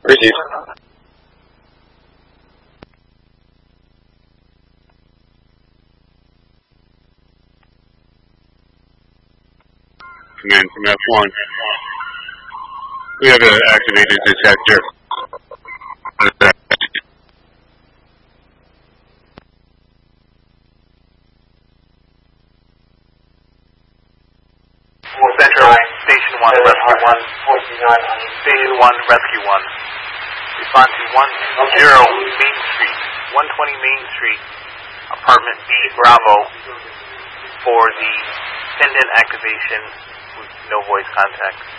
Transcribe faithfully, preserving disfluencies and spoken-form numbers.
Receive. Command from F one. We have an activated detector. Central, Station one, Rescue one. Station one, Rescue one. Respond to one zero Main Street, one twenty Main Street, Apartment B, Bravo, for the pendant activation with no voice contact.